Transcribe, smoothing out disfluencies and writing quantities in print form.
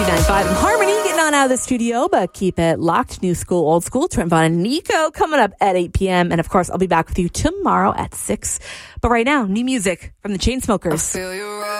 99.5 and Harmony getting on out of the studio, but keep it locked. New School, Old School, Trent Vaughn and Nico coming up at 8 p.m. And of course, I'll be back with you tomorrow at 6. But right now, new music from the Chainsmokers.